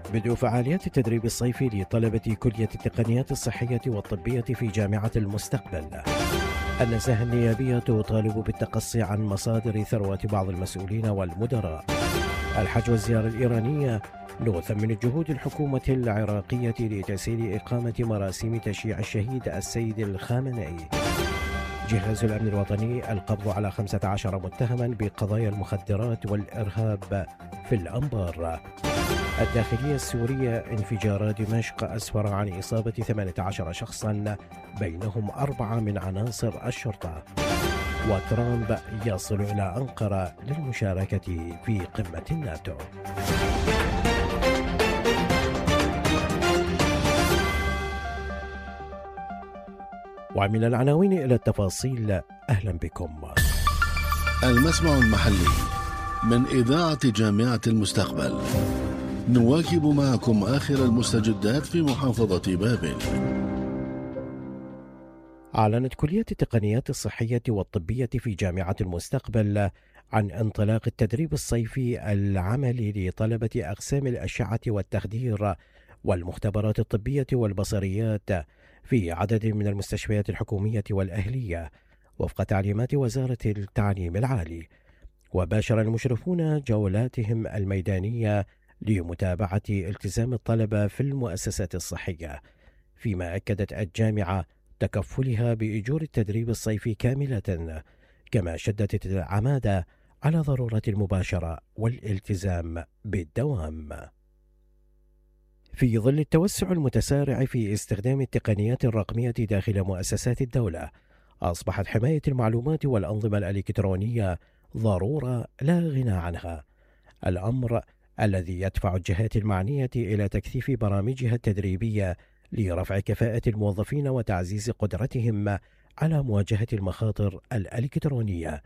بدء فعاليات التدريب الصيفي لطلبة كلية التقنيات الصحية والطبية في جامعة المستقبل. النزاهة النيابية تطالب بالتقصي عن مصادر ثروات بعض المسؤولين والمدراء. الحج والزيارة الإيرانية نثمن جهود الحكومة العراقية لتسهيل إقامة مراسم تشييع الشهيد السيد الخامنئي. جهاز الأمن الوطني القبض على 15 متهما بقضايا المخدرات والإرهاب في الأنبار. الداخلية السورية انفجار دمشق أسفر عن إصابة 18 شخصا بينهم 4 من عناصر الشرطة. وترامب يصل إلى أنقرة للمشاركة في قمة الناتو. ومن العناوين إلى التفاصيل، أهلا بكم. المسمع المحلي من إذاعة جامعة المستقبل، نواكب معكم آخر المستجدات في محافظة بابل. أعلنت كلية التقنيات الصحية والطبية في جامعة المستقبل عن انطلاق التدريب الصيفي العملي لطلبة أقسام الأشعة والتخدير والمختبرات الطبية والبصريات في عدد من المستشفيات الحكومية والأهلية وفق تعليمات وزارة التعليم العالي. وباشر المشرفون جولاتهم الميدانية لمتابعة التزام الطلبة في المؤسسات الصحية، فيما أكدت الجامعة تكفلها بإجور التدريب الصيفي كاملة، كما شددت العمادة على ضرورة المباشرة والالتزام بالدوام. في ظل التوسع المتسارع في استخدام التقنيات الرقمية داخل مؤسسات الدولة، أصبحت حماية المعلومات والأنظمة الإلكترونية ضرورة لا غنى عنها، الأمر الذي يدفع الجهات المعنية إلى تكثيف برامجها التدريبية لرفع كفاءة الموظفين وتعزيز قدرتهم على مواجهة المخاطر الإلكترونية.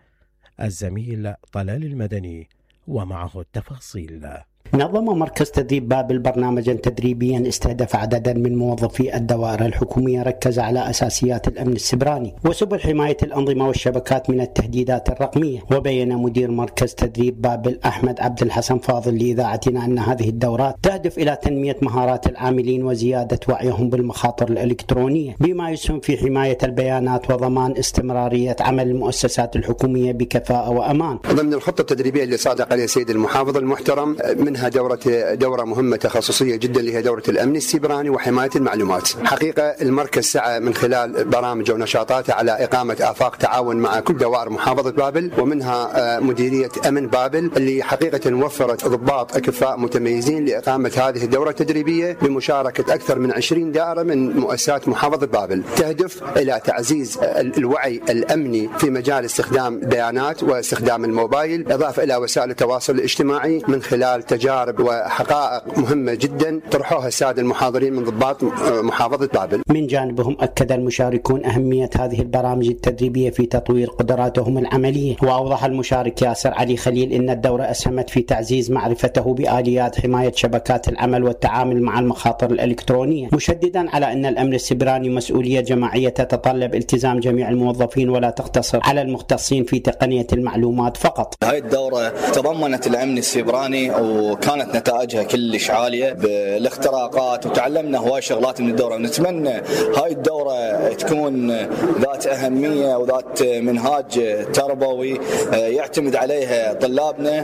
الزميل طلال المدني ومعه التفاصيل. نظم مركز تدريب بابل برنامجا تدريبيا استهدف عددا من موظفي الدوائر الحكومية، ركز على أساسيات الأمن السبراني وسبل حماية الأنظمة والشبكات من التهديدات الرقمية. وبين مدير مركز تدريب بابل أحمد عبد الحسن فاضل لإذاعتنا أن هذه الدورات تهدف إلى تنمية مهارات العاملين وزيادة وعيهم بالمخاطر الإلكترونية، بما يسهم في حماية البيانات وضمان استمرارية عمل المؤسسات الحكومية بكفاءة وأمان. ضمن الخطة التدريبية اللي صادق عليها السيد المحافظ المحترم، منها دورة مهمة تخصصية جدا اللي هي دورة الأمن السيبراني وحماية المعلومات. حقيقة المركز سعى من خلال برامجه ونشاطاته على إقامة آفاق تعاون مع كل دوائر محافظة بابل، ومنها مديرية أمن بابل اللي حقيقة وفرت ضباط أكفاء متميزين لإقامة هذه الدورة التدريبية بمشاركة أكثر من 20 دائرة من مؤسسات محافظة بابل، تهدف إلى تعزيز الوعي الأمني في مجال استخدام بيانات واستخدام الموبايل، إضافة إلى وسائل التواصل الاجتماعي من خلال تجارب وحقائق مهمة جدا طرحوها السادة المحاضرين من ضباط محافظة بابل. من جانبهم أكد المشاركون أهمية هذه البرامج التدريبية في تطوير قدراتهم العملية. وأوضح المشارك ياسر علي خليل أن الدورة أسهمت في تعزيز معرفته بآليات حماية شبكات العمل والتعامل مع المخاطر الإلكترونية، مشددا على أن الأمن السبراني مسؤولية جماعية تتطلب التزام جميع الموظفين ولا تقتصر على المختصين في تقنية المعلومات فقط. هاي الدورة تضمنت الأمن السبراني وكانت نتائجها كلش عالية بالاختراقات، وتعلمنا هواي شغلات من الدورة. ونتمنى هاي الدورة تكون ذات أهمية وذات منهاج تربوي يعتمد عليها طلابنا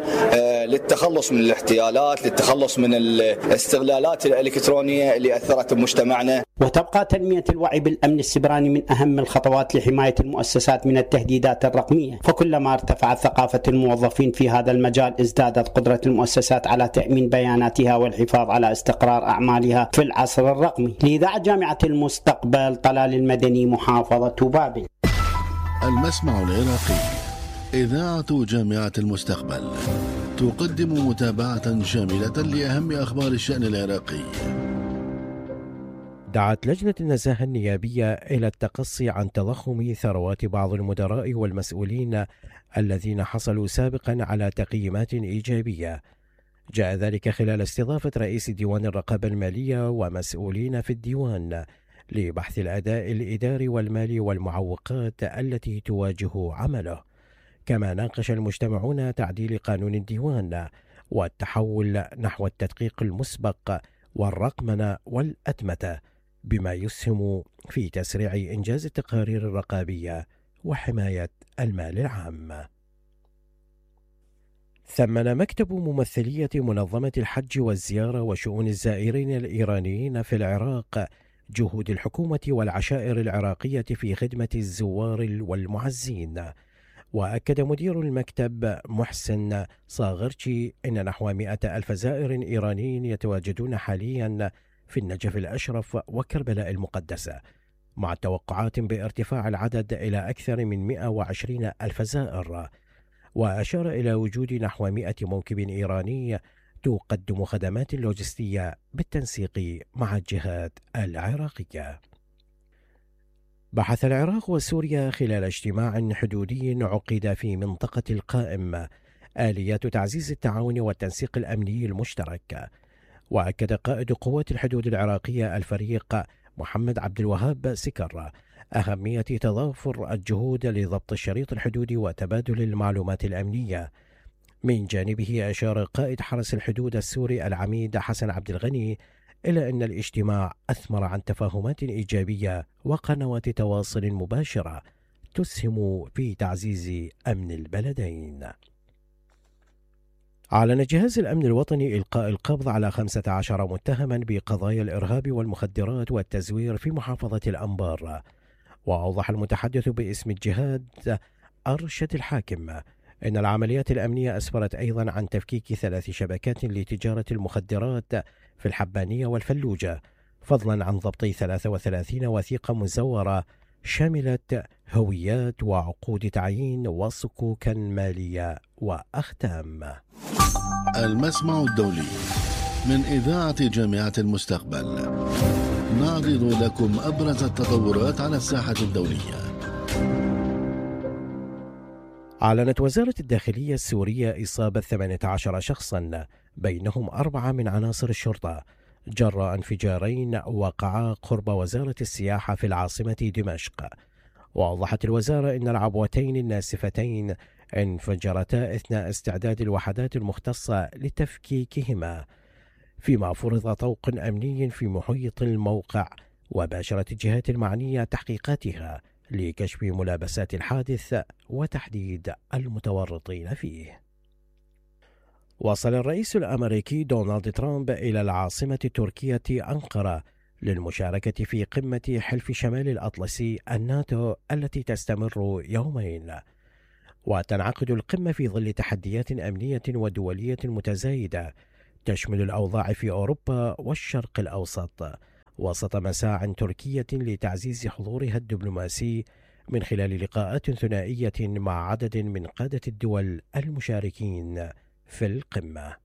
للتخلص من الاحتيالات، للتخلص من الاستغلالات الإلكترونية اللي أثرت بمجتمعنا. وتبقى تنمية الوعي بالأمن السبراني من أهم الخطوات لحماية المؤسسات من التهديدات الرقمية، فكلما ارتفعت ثقافة الموظفين في هذا المجال ازدادت قدرة المؤسسات على تأمين بياناتها والحفاظ على استقرار أعمالها في العصر الرقمي. لإذاعة جامعة المستقبل، طلال المدني، محافظة بابل. المسمع العراقي، إذاعة جامعة المستقبل، تقدم متابعة شاملة لأهم أخبار الشأن العراقي. دعت لجنة النزاهة النيابية إلى التقصي عن تضخم ثروات بعض المدراء والمسؤولين الذين حصلوا سابقا على تقييمات إيجابية. جاء ذلك خلال استضافة رئيس ديوان الرقابة المالية ومسؤولين في الديوان لبحث الأداء الإداري والمالي والمعوقات التي تواجه عمله. كما ناقش المجتمعون تعديل قانون الديوان والتحول نحو التدقيق المسبق والرقمنة والأتمتة، بما يسهم في تسريع إنجاز التقارير الرقابية وحماية المال العام. ثمن مكتب ممثلية منظمة الحج والزيارة وشؤون الزائرين الإيرانيين في العراق جهود الحكومة والعشائر العراقية في خدمة الزوار والمعزين. وأكد مدير المكتب محسن صاغرشي أن نحو 100,000 زائر إيراني يتواجدون حاليا في النجف الأشرف وكربلاء المقدسة، مع توقعات بارتفاع العدد إلى أكثر من 120,000 زائر. وأشار إلى وجود نحو 100 موكب إيراني تقدم خدمات لوجستية بالتنسيق مع الجهات العراقية. بحث العراق وسوريا خلال اجتماع حدودي عقد في منطقة القائم آليات تعزيز التعاون والتنسيق الأمني المشترك. وأكد قائد قوات الحدود العراقية الفريق محمد عبد الوهاب سكر أهمية تضافر الجهود لضبط الشريط الحدودي وتبادل المعلومات الأمنية. من جانبه أشار قائد حرس الحدود السوري العميد حسن عبد الغني إلى أن الاجتماع أثمر عن تفاهمات إيجابية وقنوات تواصل مباشرة تسهم في تعزيز أمن البلدين. أعلن جهاز الأمن الوطني إلقاء القبض على 15 متهما بقضايا الإرهاب والمخدرات والتزوير في محافظة الأنبار. وأوضح المتحدث باسم الجهاد أرشد الحاكم إن العمليات الأمنية أسفرت أيضا عن تفكيك 3 شبكات لتجارة المخدرات في الحبانية والفلوجة، فضلا عن ضبط 33 وثيقة مزورة شملت هويات وعقود تعيين وصكوكا مالية وأختام. المسمع الدولي من إذاعة جامعة المستقبل، نعرض لكم أبرز التطورات على الساحة الدولية. أعلنت وزارة الداخلية السورية إصابة 18 شخصا بينهم 4 من عناصر الشرطة جراء انفجارين وقعا قرب وزارة السياحة في العاصمة دمشق. وأوضحت الوزارة أن العبوتين الناسفتين انفجرتا أثناء استعداد الوحدات المختصة لتفكيكهما، فيما فرض طوق أمني في محيط الموقع، وباشرت الجهات المعنية تحقيقاتها لكشف ملابسات الحادث وتحديد المتورطين فيه. وصل الرئيس الأمريكي دونالد ترامب إلى العاصمة التركية أنقرة للمشاركة في قمة حلف شمال الأطلسي الناتو التي تستمر يومين. وتنعقد القمة في ظل تحديات أمنية ودولية متزايدة تشمل الأوضاع في أوروبا والشرق الأوسط، وسط مساع تركية لتعزيز حضورها الدبلوماسي من خلال لقاءات ثنائية مع عدد من قادة الدول المشاركين في القمة.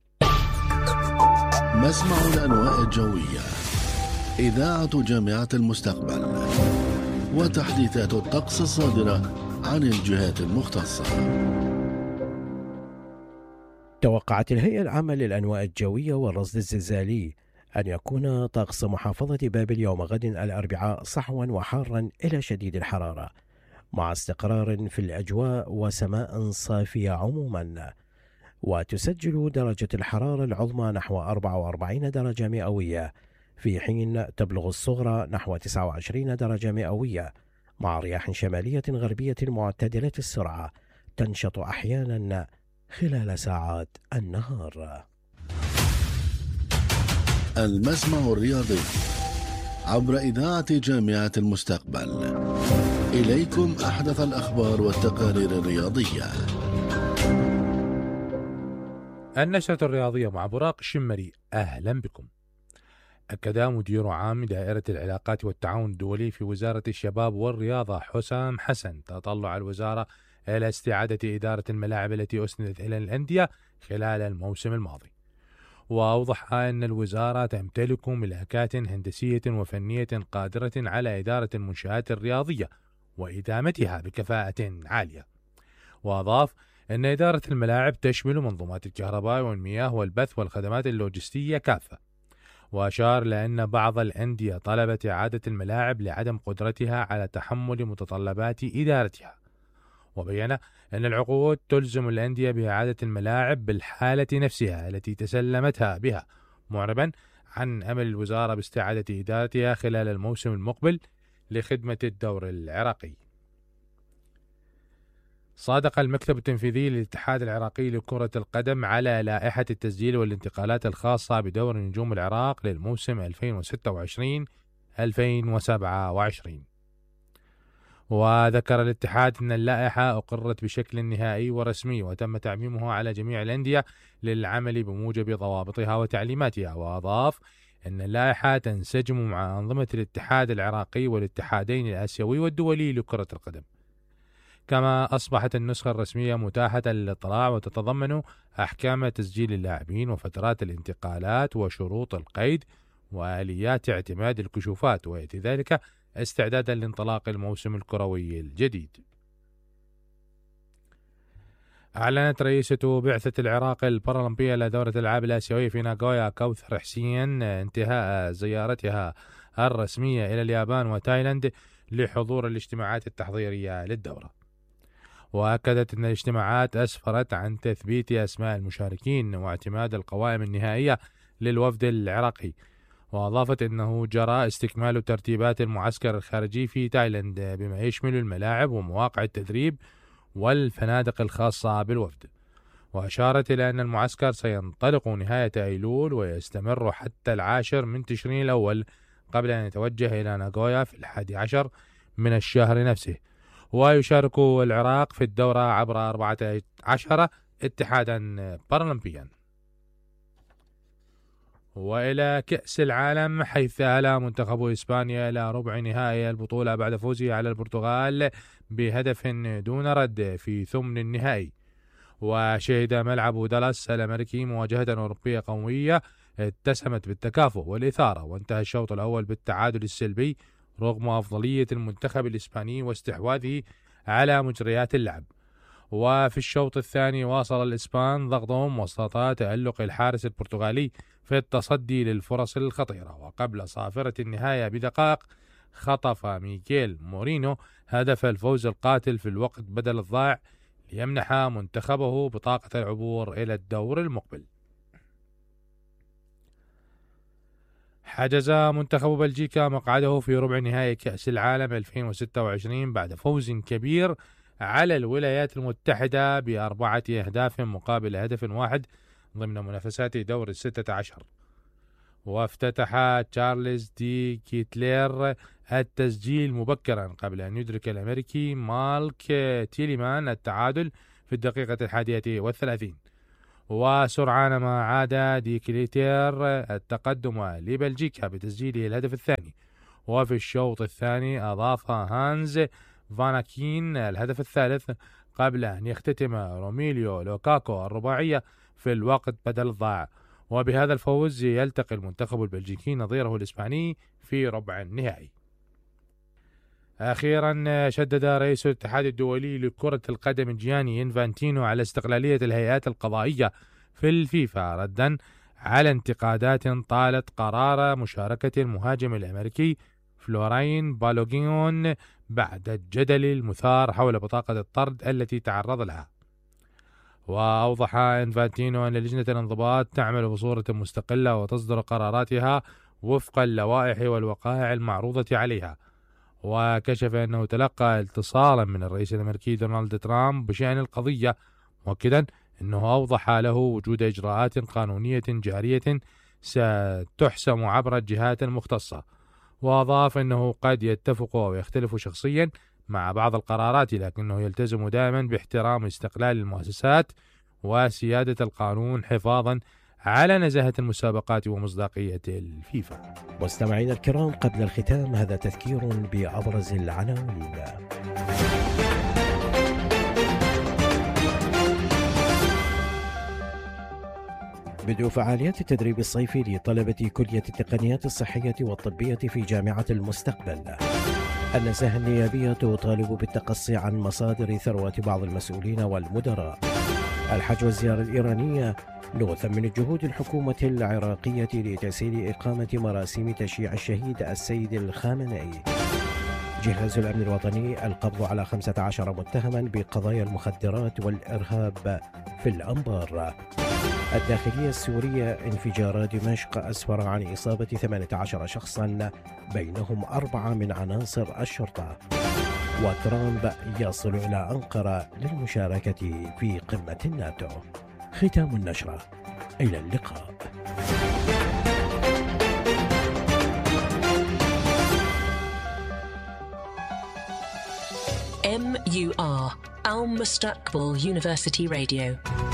مسمع الأنواء الجوية، إذاعة جامعة المستقبل، وتحديثات الطقس الصادرة عن الجهات المختصة. توقعت الهيئة العامة للأنواء الجوية والرصد الزلزالي أن يكون طقس محافظة بابل يوم غد الأربعاء صحوا وحارا إلى شديد الحرارة، مع استقرار في الأجواء وسماء صافية عموما. وتسجل درجة الحرارة العظمى نحو 44 درجة مئوية، في حين تبلغ الصغرى نحو 29 درجة مئوية، مع رياح شمالية غربية معتدلة السرعة تنشط أحيانا خلال ساعات النهار. المسمع الرياضي عبر إذاعة جامعة المستقبل، إليكم أحدث الأخبار والتقارير الرياضية. النشرة الرياضية مع براق الشمري، أهلا بكم. أكد مدير عام دائرة العلاقات والتعاون الدولي في وزارة الشباب والرياضة حسام حسن تطلع الوزارة إلى استعادة إدارة الملاعب التي أسندت إلى الأندية خلال الموسم الماضي. وأوضح أن الوزارة تمتلك ملاكات هندسية وفنية قادرة على إدارة المنشآت الرياضية وإدامتها بكفاءة عالية. وأضاف أن إدارة الملاعب تشمل منظومات الكهرباء والمياه والبث والخدمات اللوجستية كافة. وأشار لأن بعض الأندية طلبت إعادة الملاعب لعدم قدرتها على تحمل متطلبات إدارتها. وبين أن العقود تلزم الأندية بإعادة الملاعب بالحالة نفسها التي تسلمتها بها، معربا عن أمل الوزارة باستعادة إدارتها خلال الموسم المقبل لخدمة الدور العراقي. صادق المكتب التنفيذي للاتحاد العراقي لكرة القدم على لائحة التسجيل والانتقالات الخاصة بدور نجوم العراق للموسم 2026-2027. وذكر الاتحاد أن اللائحة أقرت بشكل نهائي ورسمي وتم تعميمها على جميع الأندية للعمل بموجب ضوابطها وتعليماتها. وأضاف أن اللائحة تنسجم مع أنظمة الاتحاد العراقي والاتحادين الآسيوي والدولي لكرة القدم. كما أصبحت النسخة الرسمية متاحة للاطلاع وتتضمن أحكام تسجيل اللاعبين وفترات الانتقالات وشروط القيد وآليات اعتماد الكشوفات، ويأتي ذلك استعدادا لانطلاق الموسم الكروي الجديد. أعلنت رئيسة بعثة العراق البارالمبية لدورة الألعاب الآسيوية في ناغويا كوثر حسين انتهاء زيارتها الرسمية إلى اليابان وتايلاند لحضور الاجتماعات التحضيرية للدورة. وأكدت أن الاجتماعات أسفرت عن تثبيت أسماء المشاركين واعتماد القوائم النهائية للوفد العراقي. وأضافت أنه جرى استكمال ترتيبات المعسكر الخارجي في تايلاند بما يشمل الملاعب ومواقع التدريب والفنادق الخاصة بالوفد. وأشارت إلى أن المعسكر سينطلق نهاية أيلول ويستمر حتى 10 من تشرين الأول قبل أن يتوجه إلى ناغويا في 11 من الشهر نفسه. ويشارك العراق في الدورة عبر 14 اتحادا بارالمبيا. وإلى كأس العالم، حيث تأهل منتخب إسبانيا إلى ربع نهائي البطولة بعد فوزه على البرتغال بهدف دون رد في ثمن النهائي. وشهد ملعب دالاس الأمريكي مواجهة أوروبية قوية اتسمت بالتكافؤ والإثارة، وانتهى الشوط الأول بالتعادل السلبي رغم أفضلية المنتخب الإسباني واستحواذه على مجريات اللعب. وفي الشوط الثاني واصل الإسبان ضغطهم وسط تألق الحارس البرتغالي في التصدي للفرص الخطيرة. وقبل صافرة النهاية بدقائق خطف ميغيل مورينو هدف الفوز القاتل في الوقت بدل الضائع ليمنح منتخبه بطاقة العبور إلى الدور المقبل. حجز منتخب بلجيكا مقعده في ربع نهائي كأس العالم 2026 بعد فوز كبير على الولايات المتحدة ب4 أهداف مقابل هدف واحد ضمن منافسات دور 16. وافتتح تشارلز دي كيتلير التسجيل مبكرا قبل أن يدرك الأمريكي مالك تيليمان التعادل في الدقيقة 31. وسرعان ما عاد دي كليتير التقدم لبلجيكا بتسجيله الهدف الثاني. وفي الشوط الثاني أضاف هانز فاناكين الهدف الثالث قبل أن يختتم روميليو لوكاكو الرباعية في الوقت بدل الضائع. وبهذا الفوز يلتقي المنتخب البلجيكي نظيره الإسباني في ربع النهائي. أخيرا شدد رئيس الاتحاد الدولي لكرة القدم جياني إنفانتينو على استقلالية الهيئات القضائية في الفيفا ردا على انتقادات طالت قرار مشاركة المهاجم الأمريكي فلورين بالوغيون بعد الجدل المثار حول بطاقة الطرد التي تعرض لها. وأوضح إنفانتينو أن لجنة الانضباط تعمل بصورة مستقلة وتصدر قراراتها وفق اللوائح والوقائع المعروضة عليها. وكشف أنه تلقى اتصالا من الرئيس الأمريكي دونالد ترامب بشأن القضية، مؤكدا أنه أوضح له وجود إجراءات قانونية جارية ستحسم عبر الجهات المختصة. وأضاف أنه قد يتفق أو يختلف شخصيا مع بعض القرارات، لكنه يلتزم دائما باحترام استقلال المؤسسات وسيادة القانون حفاظا على نزاهة المسابقات ومصداقية الفيفا. مستمعينا الكرام، قبل الختام هذا تذكير بأبرز العناوين. بدء فعاليات التدريب الصيفي لطلبة كلية التقنيات الصحية والطبية في جامعة المستقبل. النزاهة النيابية تطالب بالتقصي عن مصادر ثروة بعض المسؤولين والمدراء. الحج والزيارة الإيرانية نثمن جهود الحكومة العراقية لتسهيل إقامة مراسم تشييع الشهيد السيد الخامنئي. جهاز الأمن الوطني القبض على 15 متهما بقضايا المخدرات والإرهاب في الأنبار. الداخلية السورية: انفجار دمشق أسفر عن إصابة 18 شخصا بينهم 4 من عناصر الشرطة. وترامب يصل إلى أنقرة للمشاركة في قمة الناتو. ختام النشرة، إلى اللقاء. MUR Al Mustaqbal University Radio.